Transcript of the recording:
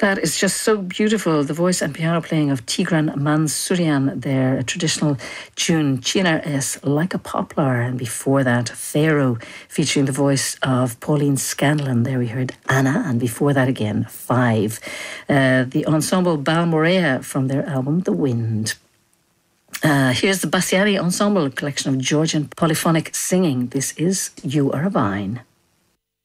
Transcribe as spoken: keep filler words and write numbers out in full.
That is just so beautiful. The voice and piano playing of Tigran Mansourian there, a traditional tune, Chinar es Like a Poplar. And before that, Pharaoh, featuring the voice of Pauline Scanlon. There we heard Anna, and before that again, Five. Uh, the ensemble Balmorea from their album The Wind. Uh, here's the Bassiani Ensemble, a collection of Georgian polyphonic singing. This is You Are a Vine.